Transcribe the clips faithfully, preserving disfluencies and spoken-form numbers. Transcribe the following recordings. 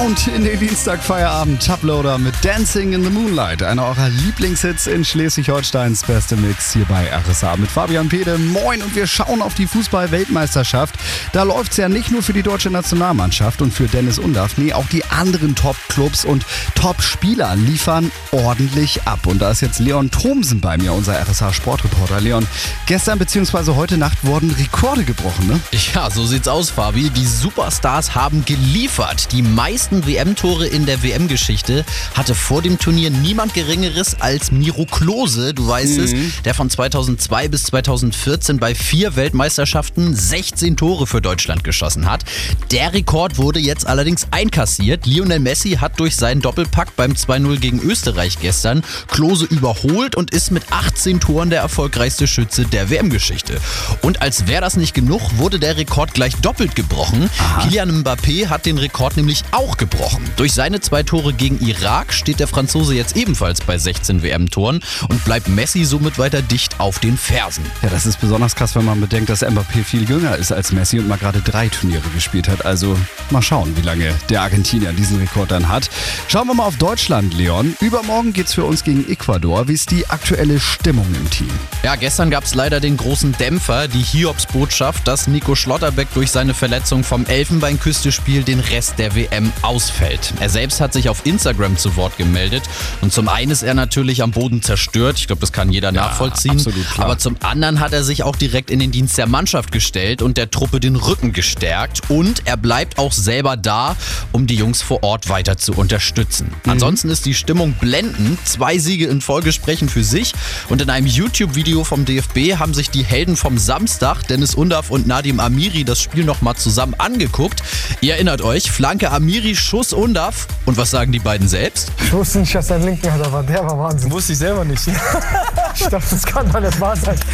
Sound in den Dienstagfeierabend. Toploader mit Dancing in the Moonlight. Einer eurer Lieblingshits in Schleswig-Holsteins beste Mix hier bei R S A mit Fabian Pede. Moin, und wir schauen auf die Fußball-Weltmeisterschaft. Da läuft's ja nicht nur für die deutsche Nationalmannschaft und für Dennis Undaff. Nee, auch die anderen Top-Clubs und Top-Spieler liefern ordentlich ab. Und da ist jetzt Leon Thomsen bei mir, unser R S A-Sportreporter. Leon, gestern bzw. heute Nacht wurden Rekorde gebrochen, ne? Ja, so sieht's aus, Fabi. Die Superstars haben geliefert. Die meisten W M-Tore in der W M-Geschichte hatte vor dem Turnier niemand Geringeres als Miro Klose, du weißt mhm. es, der von zweitausendzwei bis zweitausendvierzehn bei vier Weltmeisterschaften sechzehn Tore für Deutschland geschossen hat. Der Rekord wurde jetzt allerdings einkassiert. Lionel Messi hat durch seinen Doppelpack beim zwei null gegen Österreich gestern Klose überholt und ist mit achtzehn Toren der erfolgreichste Schütze der W M-Geschichte. Und als wäre das nicht genug, wurde der Rekord gleich doppelt gebrochen. Aha. Kylian Mbappé hat den Rekord nämlich auch gebrochen. Durch seine zwei Tore gegen Irak steht der Franzose jetzt ebenfalls bei sechzehn W M-Toren und bleibt Messi somit weiter dicht auf den Fersen. Ja, das ist besonders krass, wenn man bedenkt, dass Mbappé viel jünger ist als Messi und mal gerade drei Turniere gespielt hat. Also mal schauen, wie lange der Argentinier diesen Rekord dann hat. Schauen wir mal auf Deutschland, Leon. Übermorgen geht's für uns gegen Ecuador. Wie ist die aktuelle Stimmung im Team? Ja, gestern gab es leider den großen Dämpfer, die Hiobsbotschaft, dass Nico Schlotterbeck durch seine Verletzung vom Elfenbeinküste-Spiel den Rest der W M ausfällt. Er selbst hat sich auf Instagram zu Wort gemeldet und zum einen ist er natürlich am Boden zerstört, ich glaube, das kann jeder ja, nachvollziehen, absolut klar. Aber zum anderen hat er sich auch direkt in den Dienst der Mannschaft gestellt und der Truppe den Rücken gestärkt und er bleibt auch selber da, um die Jungs vor Ort weiter zu unterstützen. Mhm. Ansonsten ist die Stimmung blendend, zwei Siege in Folge sprechen für sich und in einem YouTube-Video vom D F B haben sich die Helden vom Samstag, Dennis Undaff und Nadim Amiri, das Spiel nochmal zusammen angeguckt. Ihr erinnert euch, Flanke Amiri, Schuss Undaff. Und was sagen die beiden selbst? Ich wusste nicht, dass er einen linken hat, aber der war Wahnsinn. Wusste ich selber nicht. Ich dachte, das kann doch nicht wahr sein.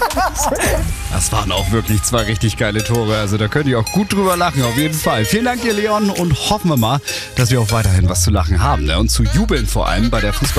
Das waren auch wirklich zwei richtig geile Tore. Also da könnt ihr auch gut drüber lachen, auf jeden Fall. Vielen Dank dir, Leon, und hoffen wir mal, dass wir auch weiterhin was zu lachen haben, ne? Und zu jubeln vor allem bei der Fußball